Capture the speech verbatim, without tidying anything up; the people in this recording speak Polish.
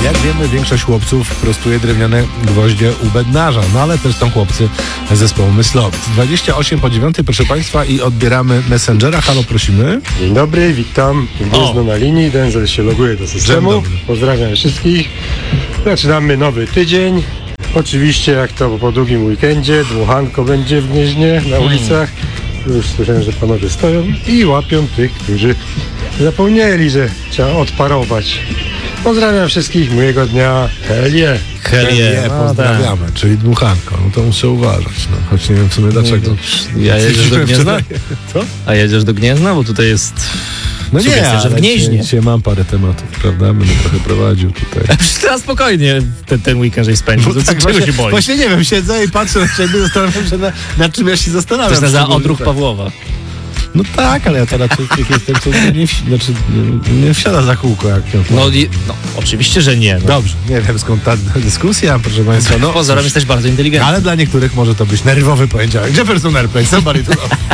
Jak wiemy, większość chłopców prostuje drewniane gwoździe u bednarza, no ale też są chłopcy z zespołu Myslowic. dwadzieścia osiem po dziewiątej, proszę Państwa, i odbieramy Messengera. Halo, prosimy. Dzień dobry, witam. Gwiazdo na linii, Denzel się loguje do systemu. Pozdrawiam wszystkich. Zaczynamy nowy tydzień. Oczywiście, jak to po długim weekendzie, dmuchanko będzie w Gnieźnie na ulicach. Już słyszałem, że panowie stoją i łapią tych, którzy zapomnieli, że trzeba odparować. Pozdrawiam wszystkich, miłego dnia. Helie. Helie, pozdrawiamy, czyli dmuchanko. No to muszę uważać, no. Choć nie wiem w sumie dlaczego. Ja jedziesz do Gniezna? Co? A jedziesz do Gniezna? Bo tutaj jest... No nie, Sugestia, że w ale Gnieźnie. dzisiaj mam parę tematów, prawda? Będę trochę prowadził tutaj. Teraz spokojnie ten, ten weekend, żeś spędził. No To tak, czego właśnie, się boisz? właśnie nie wiem, siedzę i patrzę na siebie, zastanawiam się, na, nad czym ja się To zastanawiam. jest nazywa Szczególnie odruch tak. Pawłowa. No tak, ale ja to raczej człowiek jestem, co nie, wsi- znaczy, nie, nie wsiada za kółko, jak to. No, i- no oczywiście, że nie. No. Dobrze, nie wiem skąd ta dyskusja, proszę Państwa. No, Pozorom jesteś bardzo inteligentny. ale dla niektórych może to być nerwowy poniedziałek. Jefferson Airplane, somebody to love.